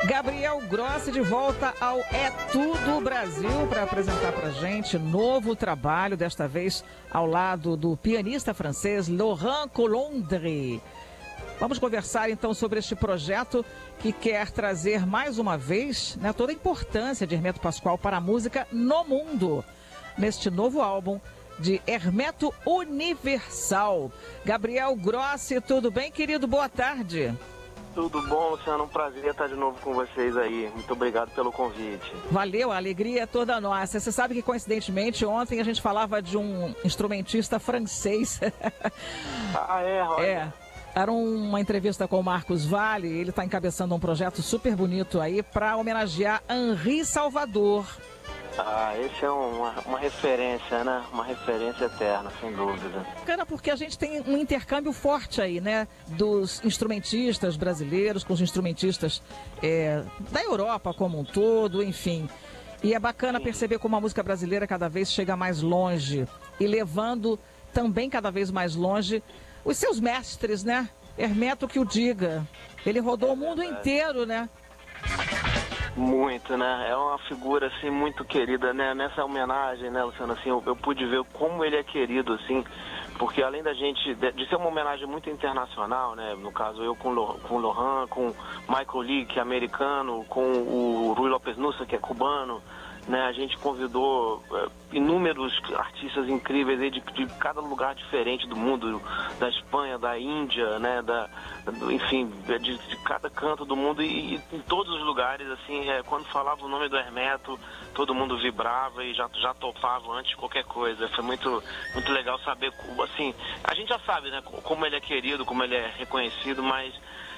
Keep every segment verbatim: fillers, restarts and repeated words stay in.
Gabriel Grossi de volta ao É Tudo Brasil para apresentar para gente novo trabalho, desta vez ao lado do pianista francês Laurent Colondre. Vamos conversar então sobre este projeto que quer trazer mais uma vez, né, toda a importância de Hermeto Pascoal para a música no mundo, neste novo álbum de Hermeto Universal. Gabriel Grossi, tudo bem, querido? Boa tarde. Tudo bom, Luciano? Um prazer estar de novo com vocês aí. Muito obrigado pelo convite. Valeu, a alegria é toda nossa. Você sabe que, coincidentemente, ontem a gente falava de um instrumentista francês. Ah, é? Olha. É. Era uma entrevista com o Marcos Valle. Ele está encabeçando um projeto super bonito aí para homenagear Henri Salvador. Ah, esse é uma, uma referência, né? Uma referência eterna, sem dúvida. Cara, porque a gente tem um intercâmbio forte aí, né? Dos instrumentistas brasileiros com os instrumentistas é, da Europa como um todo, enfim. E é bacana Sim. perceber como a música brasileira cada vez chega mais longe e levando também cada vez mais longe os seus mestres, né? Hermeto que o diga. Ele rodou é o mundo inteiro, né? Muito, né? É uma figura, assim, muito querida, né? Nessa homenagem, né, Luciano, assim, eu, eu pude ver como ele é querido, assim, porque além da gente, de, de ser uma homenagem muito internacional, né? No caso, eu com o com Lohan, com Michael Lee, que é americano, com o Ruy Lopez Nussa, que é cubano, né? A gente convidou é, inúmeros artistas incríveis aí de, de cada lugar diferente do mundo, da Espanha, da Índia, né? Da, do, enfim, de, de cada canto do mundo e, e em todos os lugares, assim, é, quando falava o nome do Hermeto, todo mundo vibrava e já, já topava antes de qualquer coisa. Foi muito, muito legal saber, assim, a gente já sabe, né? Como ele é querido, como ele é reconhecido, mas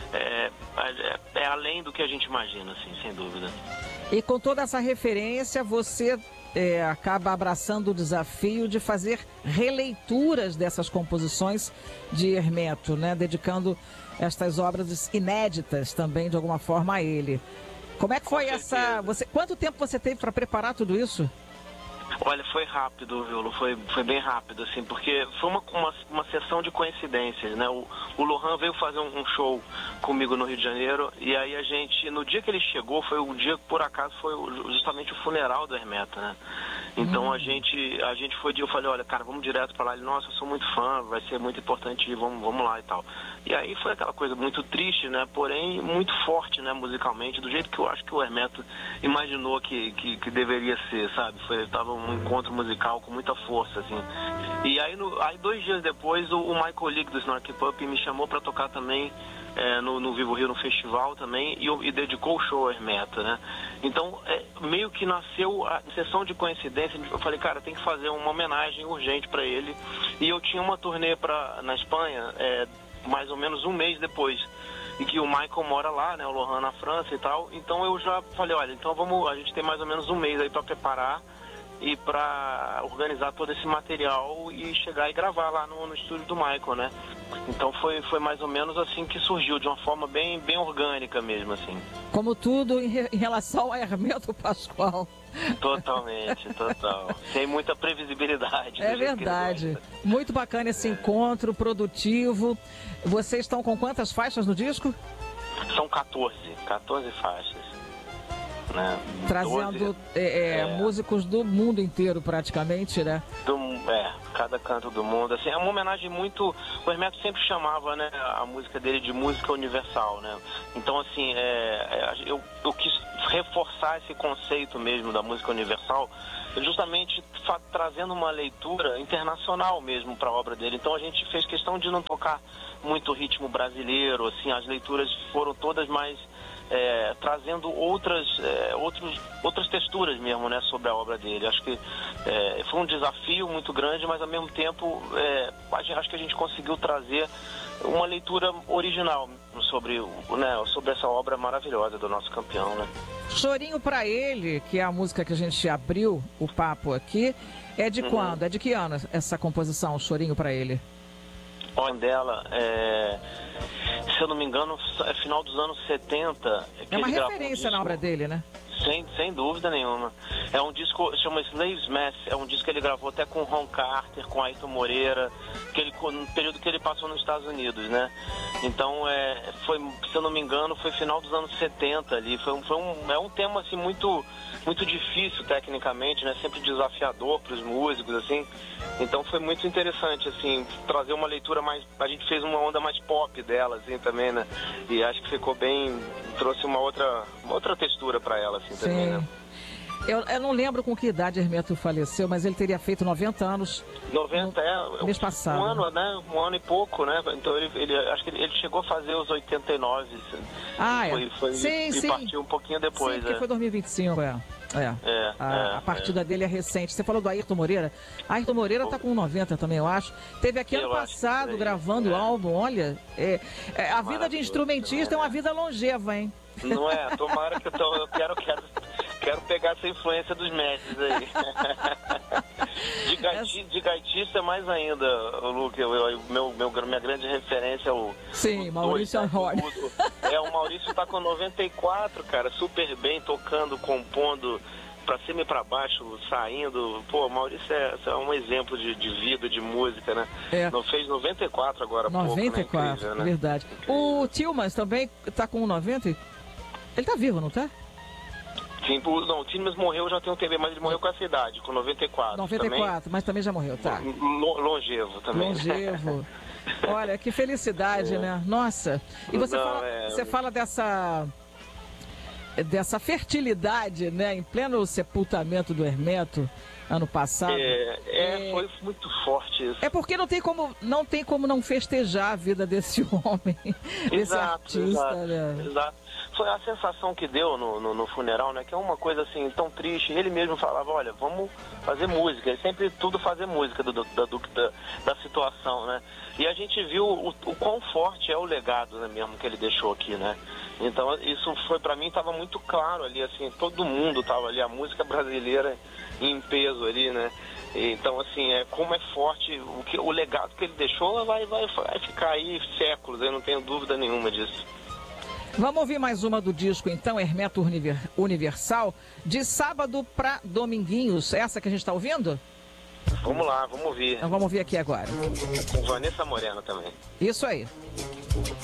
é, é, é além do que a gente imagina, assim, sem dúvida. E com toda essa referência, você é, acaba abraçando o desafio de fazer releituras dessas composições de Hermeto, né? Dedicando estas obras inéditas também, de alguma forma, a ele. Como é que foi essa... Você, quanto tempo você teve para preparar tudo isso? Olha, foi rápido, viu? Foi, foi bem rápido, assim, porque foi uma, uma, uma sessão de coincidências, né? O, o Lohan veio fazer um, um show comigo no Rio de Janeiro, e aí a gente, no dia que ele chegou, foi o dia que, por acaso, foi justamente o funeral do Hermeto, né? Então hum. a gente, a gente foi, eu falei, olha, cara, vamos direto pra lá. Ele, nossa, eu sou muito fã, vai ser muito importante, vamos, vamos lá e tal. E aí foi aquela coisa muito triste, né? Porém, muito forte, né, musicalmente, do jeito que eu acho que o Hermeto imaginou que, que, que deveria ser, sabe? Foi, tava um encontro musical com muita força, assim. E aí, no, aí dois dias depois, o, o Michael Lee do Snarky Puppy me chamou para tocar também é, no, no Vivo Rio, no festival também, e, e dedicou o show ao Hermeto, né? Então, é, meio que nasceu a sessão de coincidência. Eu falei, cara, tem que fazer uma homenagem urgente para ele. E eu tinha uma turnê pra, na Espanha, é, mais ou menos um mês depois, e que o Michael mora lá, né, o Lohan na França e tal. Então eu já falei, olha, então vamos, a gente tem mais ou menos um mês aí para preparar e para organizar todo esse material e chegar e gravar lá no, no estúdio do Michael, né? Então foi, foi mais ou menos assim que surgiu, de uma forma bem, bem orgânica mesmo, assim. Como tudo em, re, em relação a Hermeto Pascoal. Totalmente, total. Sem muita previsibilidade. É verdade. Muito bacana esse é. encontro produtivo. Vocês estão com quantas faixas no disco? São quatorze, quatorze faixas. Né? Trazendo doze, é, é, músicos do mundo inteiro praticamente, né? Do, é, cada canto do mundo. Assim, é uma homenagem muito... O Hermeto sempre chamava, né, a música dele de música universal, né? Então, assim, é, é, eu, eu quis reforçar esse conceito mesmo da música universal, justamente trazendo uma leitura internacional mesmo para a obra dele. Então a gente fez questão de não tocar muito ritmo brasileiro, assim, as leituras foram todas mais é, trazendo outras, é, outros, outras texturas mesmo, né, sobre a obra dele. Acho que é, foi um desafio muito grande, mas ao mesmo tempo é, acho que a gente conseguiu trazer uma leitura original sobre, né, sobre essa obra maravilhosa do nosso campeão, né? Chorinho pra Ele, que é a música que a gente abriu o papo aqui, é de uhum. quando? É de que ano essa composição, Chorinho pra Ele? O ano dela é, se eu não me engano, é final dos anos setenta. É uma referência na obra dele, né? Sem, sem dúvida nenhuma. É um disco, chama Slaves Mess, é um disco que ele gravou até com Ron Carter, com Ayrton Moreira, que ele, no período que ele passou nos Estados Unidos, né? Então, é, foi, se eu não me engano, foi final dos anos setenta ali. Foi, um, foi um, é um tema, assim, muito, muito difícil tecnicamente, né? Sempre desafiador para os músicos, assim. Então, foi muito interessante, assim, trazer uma leitura mais... A gente fez uma onda mais pop dela, assim, também, né? E acho que ficou bem... Trouxe uma outra, uma outra textura para ela, assim, Sim. também, né? Eu, eu não lembro com que idade Hermeto faleceu, mas ele teria feito noventa anos. noventa, é. Mês passado. Um ano, né? Um ano e pouco, né? Então ele, ele acho que ele, ele chegou a fazer os oitenta e nove. Ah, é. Foi, foi, sim, e sim. partiu um pouquinho depois, sim, porque é. foi dois mil e vinte e cinco, é. É. É, a, é, a partida é. dele é recente. Você falou do Ayrton Moreira. Ayrton Moreira tá com noventa também, eu acho. Teve aqui Eu ano acho passado que gravando o é. álbum, olha. É, é, a vida de Maravilhoso, instrumentista é uma vida longeva, hein? Não é? Tomara que eu, tô, eu quero, quero, quero pegar essa influência dos mestres aí. De, gaiti, de gaitista mais ainda, o Luke, eu, eu, meu, meu, minha grande referência é o... Sim, o Maurício dois, Horn. É, o Maurício tá com noventa e quatro, cara, super bem, tocando, compondo, pra cima e pra baixo, saindo. Pô, Maurício é, é um exemplo de, de vida, de música, né? É. Não fez noventa e quatro agora há noventa e pouco, né? quatro, Incrível, né? verdade. O Tillmans também tá com noventa? Ele tá vivo, não tá? Sim, o, não, o Tillmans morreu já tem um tempo, mas ele morreu com essa idade, com noventa e quatro. noventa e quatro, também, mas também já morreu, tá? lo- longevo também. Longevo. Olha, que felicidade, É. né? Nossa. E você, Não, fala, é- você fala dessa dessa fertilidade, né? Em pleno sepultamento do Hermeto, ano passado. É, é, É. foi muito forte isso. É porque não tem como não, tem como não festejar a vida desse homem, desse Exato, artista, exato, né? exato. Foi a sensação que deu no, no, no funeral, né? Que é uma coisa assim tão triste. Ele mesmo falava, olha, vamos fazer música. Ele sempre tudo fazer música do, do, da, do, da, da situação, né? E a gente viu o, o quão forte é o legado, né, mesmo que ele deixou aqui, né? Então isso foi pra mim, tava muito claro ali, assim, todo mundo tava ali, a música brasileira em peso ali, né? Então, assim, é, como é forte, o, que, o legado que ele deixou vai, vai, vai ficar aí séculos, eu não tenho dúvida nenhuma disso. Vamos ouvir mais uma do disco, então, Hermeto Univer- Universal, de sábado para dominguinhos. Essa que a gente está ouvindo? Vamos lá, vamos ouvir. Então vamos ouvir aqui agora. Com Vanessa Moreno também. Isso aí.